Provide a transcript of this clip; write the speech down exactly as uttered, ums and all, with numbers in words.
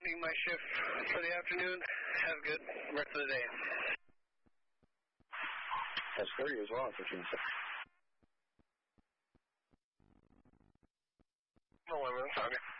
My shift for the afternoon. Have a good rest of the day. That's thirty as well, fifteen six. eleven, sorry.